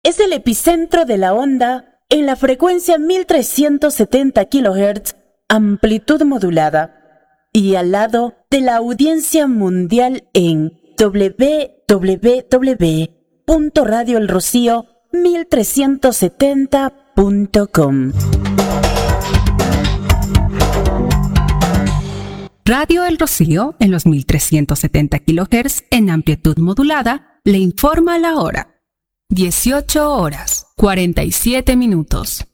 Es el epicentro de la onda en la frecuencia 1370 kHz, amplitud modulada, y al lado de la audiencia mundial en www.radioelrocío1370.com. Radio El Rocío, en los 1370 kHz en amplitud modulada, le informa la hora. 18 horas, 47 minutos.